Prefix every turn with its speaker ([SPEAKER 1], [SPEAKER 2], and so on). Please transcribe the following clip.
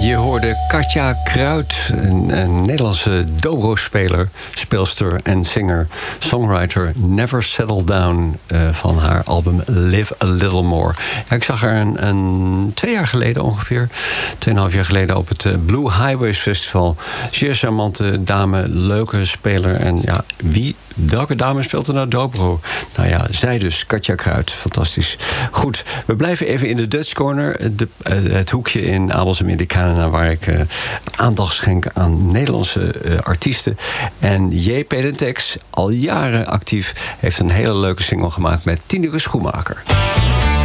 [SPEAKER 1] Je hoorde Katja Kruid, een Nederlandse dobro-speler, speelster en singer, songwriter, Never Settle Down van haar album Live a Little More. Ja, ik zag haar 2 jaar geleden ongeveer, 2,5 jaar geleden op het Blue Highways Festival. Zeer charmante dame, leuke speler. En ja, welke dame speelt er nou dobro? Nou ja, zij dus, Katja Kruid. Fantastisch. Goed, we blijven even in de Dutch Corner. Het hoekje in Abels-Americana waar ik aandacht schenk aan Nederlandse artiesten. En J.P. den Tex, al jaren actief, heeft een hele leuke single gemaakt met Tineke Schoenmaker.